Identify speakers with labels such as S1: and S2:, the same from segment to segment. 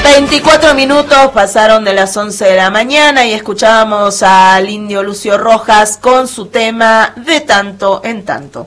S1: 24 minutos pasaron de las 11 de la mañana y escuchábamos al indio Lucio Rojas con su tema De Tanto en Tanto.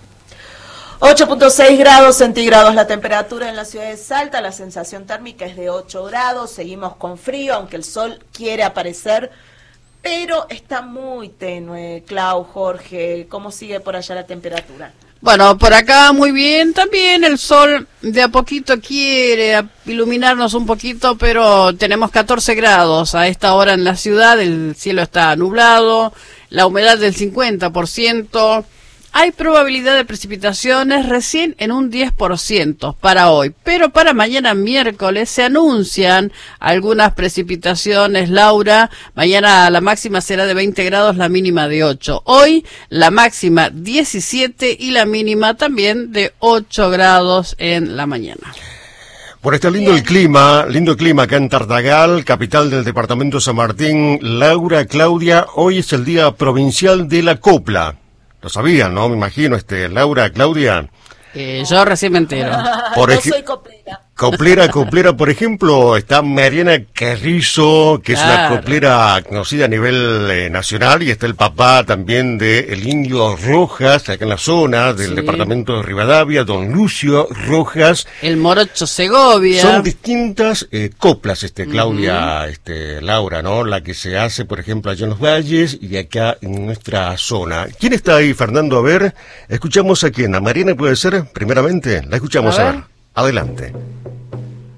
S1: 8.6 grados centígrados la temperatura en la ciudad de Salta, la sensación térmica es de 8 grados, seguimos con frío, aunque el sol quiere aparecer, pero está muy tenue. Clau, Jorge, ¿cómo sigue por allá la temperatura?
S2: Bueno, por acá muy bien, también el sol de a poquito quiere iluminarnos un poquito, pero tenemos 14 grados a esta hora en la ciudad, el cielo está nublado, la humedad del 50%, hay probabilidad de precipitaciones recién en un 10% para hoy, pero para mañana miércoles se anuncian algunas precipitaciones, Laura. Mañana la máxima será de 20 grados, la mínima de 8. Hoy la máxima 17 y la mínima también de 8 grados en la mañana.
S3: Por está lindo el clima acá en Tartagal, capital del departamento de San Martín. Laura, Claudia, hoy es el Día Provincial de la Copla. Lo sabían, ¿no? Me imagino, Laura, Claudia.
S2: Yo recién me entero.
S1: Yo soy coplera.
S3: Coplera, por ejemplo, está Mariana Carrizo, que
S2: Claro.
S3: es una coplera conocida a nivel nacional, y está el papá también de el indio Rojas, acá en la zona del
S2: Sí.
S3: departamento de Rivadavia, don Lucio Rojas.
S2: El morocho Segovia.
S3: Son distintas coplas, Claudia, Laura, ¿no? La que se hace, por ejemplo, allá en los valles y acá en nuestra zona. ¿Quién está ahí, Fernando? A ver, escuchamos a quién. ¿A Mariana puede ser? Primeramente, la escuchamos a ver. Adelante.